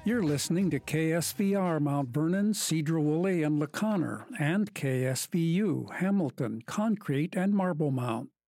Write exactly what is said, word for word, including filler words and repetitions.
You're listening to K S V R Mount Vernon, Sedro-Woolley, and LaConner, and K S V U Hamilton, Concrete, and Marblemount.